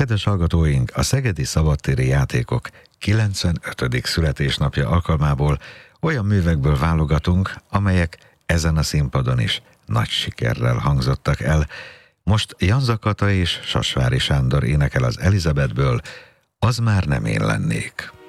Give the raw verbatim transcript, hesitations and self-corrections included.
Kedves hallgatóink, a Szegedi Szabadtéri Játékok kilencvenötödik születésnapja alkalmából olyan művekből válogatunk, amelyek ezen a színpadon is nagy sikerrel hangzottak el. Most Janza Kata és Sasvári Sándor énekel az Elizabethből, Az már nem én lennék.